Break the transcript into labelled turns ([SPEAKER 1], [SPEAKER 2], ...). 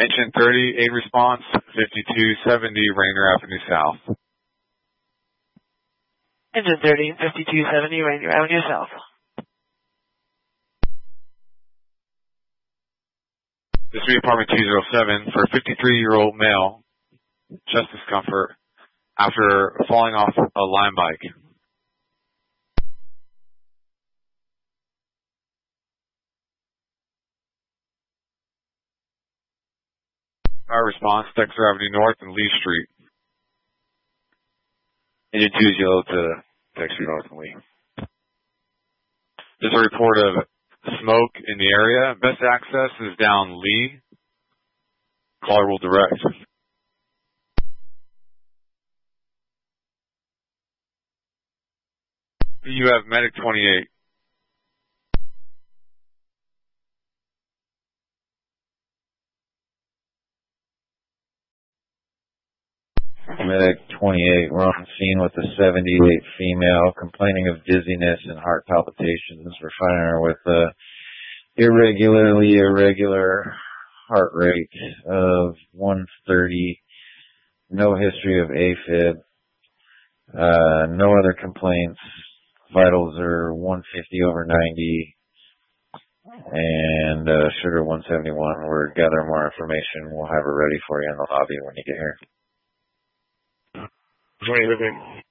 [SPEAKER 1] Engine 30, 8 response, 5270 Rainier Avenue South.
[SPEAKER 2] Engine 30, 5270 Rainier Avenue South.
[SPEAKER 1] This will be apartment 207 for a 53-year-old male, chest discomfort after falling off a Lime bike. Fire response, Dexter Avenue North and Lee Street. Engine 2 is yellow to Dexter North and Lee. There's a report of smoke in the area. Best access is down Lee. Caller will direct. You have Medic 28.
[SPEAKER 3] Medic 28, we're on scene with a 78 female complaining of dizziness and heart palpitations. We're finding her with a irregular heart rate of 130, no history of AFib, no other complaints. Vitals are 150 over 90, and sugar 171. We're gathering more information. We'll have her ready for you in the lobby when you get here.
[SPEAKER 4] 20 living.